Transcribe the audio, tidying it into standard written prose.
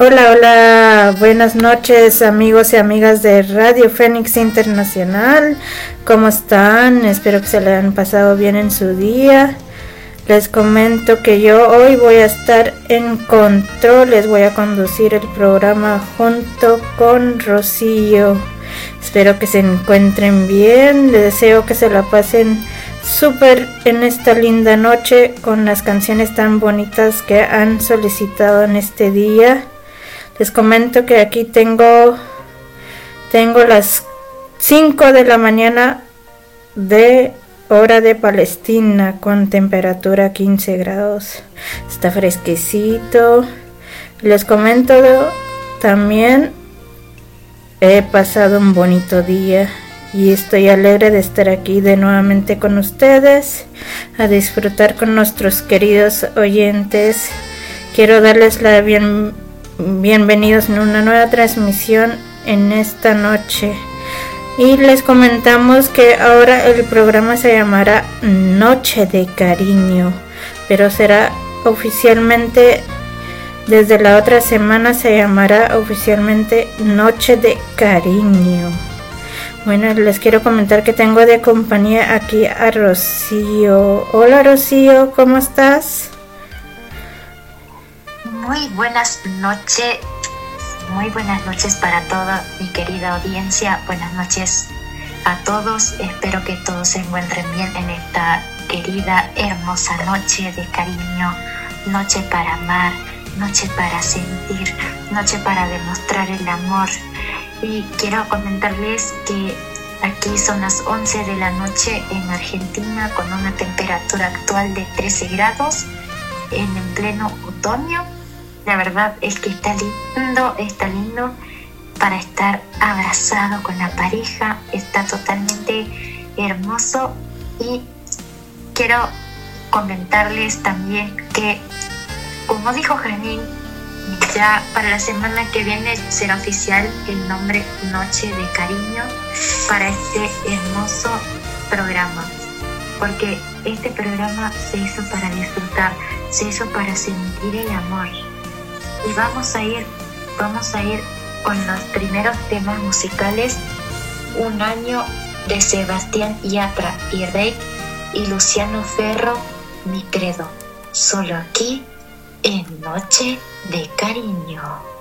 Hola, hola, buenas noches amigos y amigas de Radio Fénix Internacional. ¿Cómo están? Espero que se le hayan pasado bien en su día. Les comento que yo hoy voy a estar en control, les voy a conducir el programa junto con Rocío. Espero que se encuentren bien, les deseo que se la pasen súper en esta linda noche con las canciones tan bonitas que han solicitado en este día. Les comento que aquí tengo las 5 de la mañana de hora de Palestina con temperatura 15 grados. Está fresquecito. Les comento también he pasado un bonito día y estoy alegre de estar aquí de nuevamente con ustedes a disfrutar con nuestros queridos oyentes. Quiero darles la bienvenidos en una nueva transmisión en esta noche. Y les comentamos que ahora el programa se llamará Noche de Cariño, pero será oficialmente, desde la otra semana se llamará oficialmente Noche de Cariño. Bueno, les quiero comentar que tengo de compañía aquí a Rocío. Hola Rocío, ¿cómo estás? Muy buenas noches para toda mi querida audiencia. Buenas noches a todos. Espero que todos se encuentren bien en esta querida, hermosa noche de cariño, noche para amar, noche para sentir, noche para demostrar el amor. Y quiero comentarles que aquí son las 11 de la noche en Argentina con una temperatura actual de 13 grados en pleno otoño. La verdad es que está lindo para estar abrazado con la pareja, está totalmente hermoso. Y quiero comentarles también que, como dijo Janine, ya para la semana que viene será oficial el nombre Noche de Cariño para este hermoso programa, porque este programa se hizo para disfrutar, se hizo para sentir el amor. Y vamos a ir con los primeros temas musicales. Un año de Sebastián Yatra y Rey y Luciano Ferro, Mi Credo. Solo aquí en Noche de Cariño.